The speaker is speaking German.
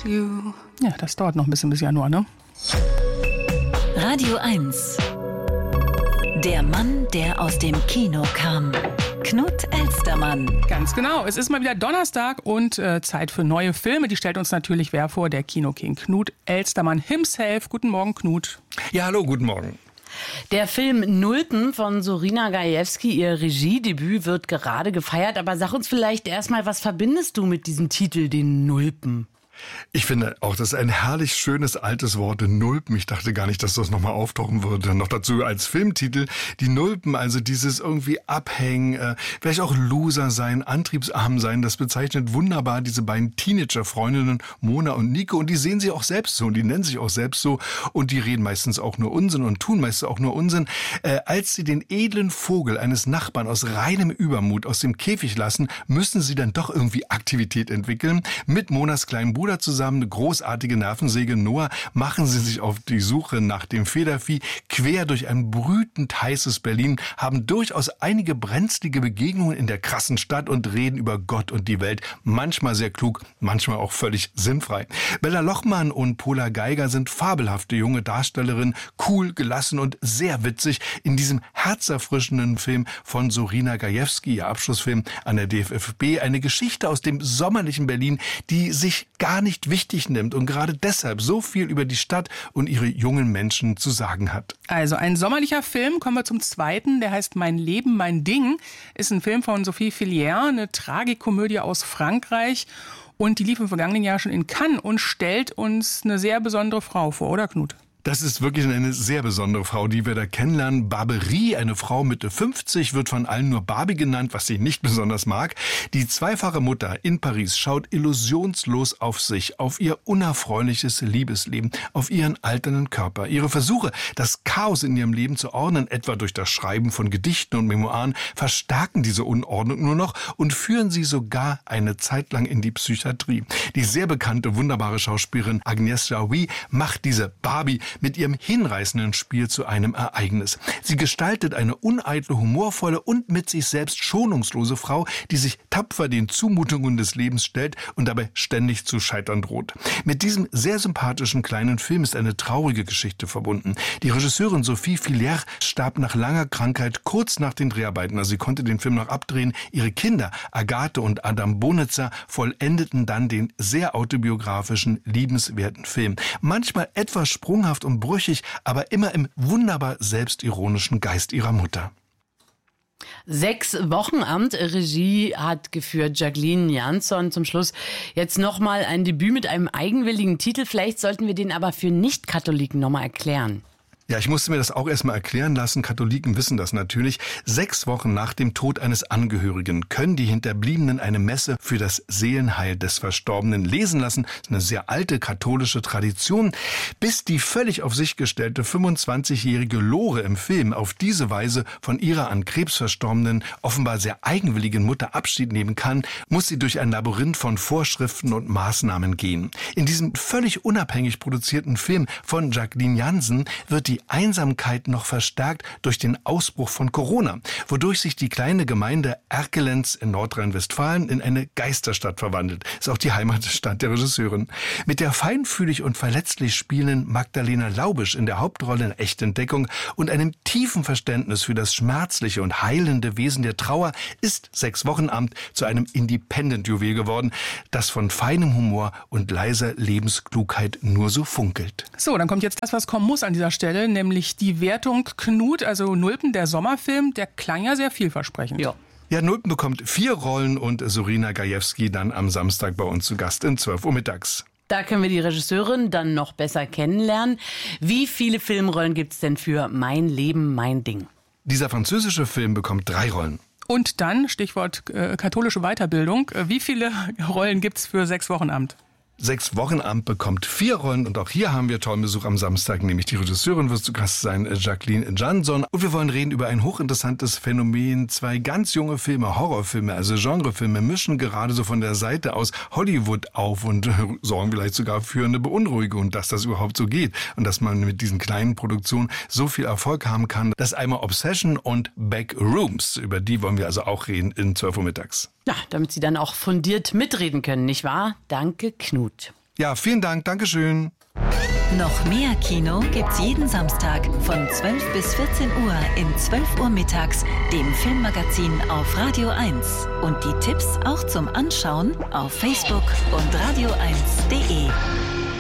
you. Ja, das dauert noch ein bisschen bis Januar, ne? Radio 1. Der Mann, der aus dem Kino kam. Knut Elstermann. Ganz genau. Es ist mal wieder Donnerstag und Zeit für neue Filme. Die stellt uns natürlich wer vor? Der Kinoking Knut Elstermann himself. Guten Morgen, Knut. Ja, hallo, guten Morgen. Der Film Nulpen von Sorina Gajewski, ihr Regiedebüt, wird gerade gefeiert. Aber sag uns vielleicht erstmal, was verbindest du mit diesem Titel, den Nulpen? Ich finde auch, das ist ein herrlich schönes altes Wort, Nulpen. Ich dachte gar nicht, dass das nochmal auftauchen würde. Noch dazu als Filmtitel. Die Nulpen, also dieses irgendwie Abhängen, vielleicht auch Loser sein, antriebsarm sein, das bezeichnet wunderbar diese beiden Teenager-Freundinnen Mona und Nico. Und die sehen sich auch selbst so und die nennen sich auch selbst so. Und die reden meistens auch nur Unsinn und tun meistens auch nur Unsinn. Als sie den edlen Vogel eines Nachbarn aus reinem Übermut aus dem Käfig lassen, müssen sie dann doch irgendwie Aktivität entwickeln. Mit Monas kleinen Bruder zusammen, eine großartige Nervensäge Noah, machen sie sich auf die Suche nach dem Federvieh quer durch ein brütend heißes Berlin, haben durchaus einige brenzlige Begegnungen in der krassen Stadt und reden über Gott und die Welt. Manchmal sehr klug, manchmal auch völlig sinnfrei. Bella Lochmann und Pola Geiger sind fabelhafte junge Darstellerinnen, cool, gelassen und sehr witzig in diesem herzerfrischenden Film von Sorina Gajewski, ihr Abschlussfilm an der DFFB. Eine Geschichte aus dem sommerlichen Berlin, die sich gar nicht wichtig nimmt und gerade deshalb so viel über die Stadt und ihre jungen Menschen zu sagen hat. Also ein sommerlicher Film, kommen wir zum zweiten, der heißt Mein Leben, mein Ding, ist ein Film von Sophie Fillière, eine Tragikomödie aus Frankreich und die lief im vergangenen Jahr schon in Cannes und stellt uns eine sehr besondere Frau vor, oder Knut? Das ist wirklich eine sehr besondere Frau, die wir da kennenlernen. Barberie, eine Frau Mitte 50, wird von allen nur Barbie genannt, was sie nicht besonders mag. Die zweifache Mutter in Paris schaut illusionslos auf sich, auf ihr unerfreuliches Liebesleben, auf ihren alternden Körper. Ihre Versuche, das Chaos in ihrem Leben zu ordnen, etwa durch das Schreiben von Gedichten und Memoiren, verstärken diese Unordnung nur noch und führen sie sogar eine Zeit lang in die Psychiatrie. Die sehr bekannte, wunderbare Schauspielerin Agnès Jaoui macht diese Barbie mit ihrem hinreißenden Spiel zu einem Ereignis. Sie gestaltet eine uneitle, humorvolle und mit sich selbst schonungslose Frau, die sich tapfer den Zumutungen des Lebens stellt und dabei ständig zu scheitern droht. Mit diesem sehr sympathischen kleinen Film ist eine traurige Geschichte verbunden. Die Regisseurin Sophie Fillière starb nach langer Krankheit kurz nach den Dreharbeiten. Also sie konnte den Film noch abdrehen. Ihre Kinder, Agathe und Adam Bonitzer, vollendeten dann den sehr autobiografischen, liebenswerten Film. Manchmal etwas sprunghaft und brüchig, aber immer im wunderbar selbstironischen Geist ihrer Mutter. 6 Wochenamt, Regie hat geführt Jacqueline Jansson. Zum Schluss jetzt nochmal ein Debüt mit einem eigenwilligen Titel. Vielleicht sollten wir den aber für Nicht-Katholiken nochmal erklären. Ja, ich musste mir das auch erstmal erklären lassen. Katholiken wissen das natürlich. 6 Wochen nach dem Tod eines Angehörigen können die Hinterbliebenen eine Messe für das Seelenheil des Verstorbenen lesen lassen. Das ist eine sehr alte katholische Tradition. Bis die völlig auf sich gestellte 25-jährige Lore im Film auf diese Weise von ihrer an Krebs verstorbenen, offenbar sehr eigenwilligen Mutter Abschied nehmen kann, muss sie durch ein Labyrinth von Vorschriften und Maßnahmen gehen. In diesem völlig unabhängig produzierten Film von Jacqueline Jansen wird die Einsamkeit noch verstärkt durch den Ausbruch von Corona, wodurch sich die kleine Gemeinde Erkelenz in Nordrhein-Westfalen in eine Geisterstadt verwandelt. Ist auch die Heimatstadt der Regisseurin. Mit der feinfühlig und verletzlich spielenden Magdalena Laubisch in der Hauptrolle in Echtentdeckung und einem tiefen Verständnis für das schmerzliche und heilende Wesen der Trauer ist 6 Wochenamt zu einem Independent-Juwel geworden, das von feinem Humor und leiser Lebensklugheit nur so funkelt. So, dann kommt jetzt das, was kommen muss an dieser Stelle, nämlich die Wertung Knut, also Nulpen, der Sommerfilm, der klang ja sehr vielversprechend. Ja, Nulpen bekommt 4 Rollen und Sorina Gajewski dann am Samstag bei uns zu Gast um 12 Uhr mittags. Da können wir die Regisseurin dann noch besser kennenlernen. Wie viele Filmrollen gibt es denn für Mein Leben, mein Ding? Dieser französische Film bekommt 3 Rollen. Und dann, Stichwort katholische Weiterbildung, wie viele Rollen gibt es für 6 Wochenamt? 6 Wochenamt bekommt 4 Rollen und auch hier haben wir tollen Besuch am Samstag, nämlich die Regisseurin wird zu Gast sein, Jacqueline Jansson. Und wir wollen reden über ein hochinteressantes Phänomen. 2 ganz junge Filme, Horrorfilme, also Genrefilme, mischen gerade so von der Seite aus Hollywood auf und sorgen vielleicht sogar für eine Beunruhigung, dass das überhaupt so geht und dass man mit diesen kleinen Produktionen so viel Erfolg haben kann. Das ist einmal Obsession und Backrooms, über die wollen wir also auch reden in 12 Uhr mittags. Ja, damit Sie dann auch fundiert mitreden können, nicht wahr? Danke, Knut. Ja, vielen Dank, Dankeschön. Noch mehr Kino gibt's jeden Samstag von 12 bis 14 Uhr in 12 Uhr mittags, dem Filmmagazin auf Radio 1. Und die Tipps auch zum Anschauen auf Facebook und radio1.de.